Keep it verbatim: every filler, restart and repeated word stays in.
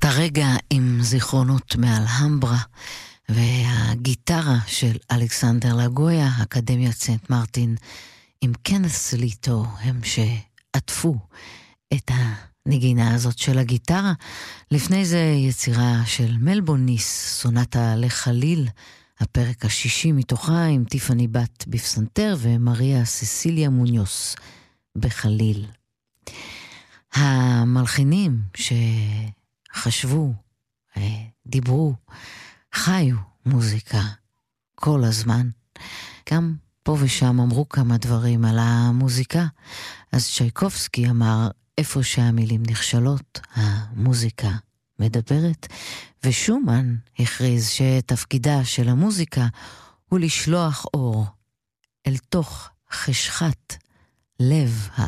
כרגע עם זיכרונות מעל המברה, והגיטרה של אלכסנדר לגויה, אקדמיית סנט מרטין, עם קנס ליטו, הם שעטפו את הנגינה הזאת של הגיטרה. לפני זה יצירה של מלבוניס, סונטה לחליל, הפרק השישי מתוכה, עם טיפני בת בפסנתר ומריה ססיליה מוניוס בחליל. המלחינים שחשבו, דיברו, חיו מוזיקה כל הזמן. גם פה ושם אמרו כמה דברים על המוזיקה. אז צ'ייקובסקי אמר, איפה שהמילים נכשלות, המוזיקה מדברת. ושומן הכריז שתפקידה של המוזיקה הוא לשלוח אור אל תוך חשכת לב האדם.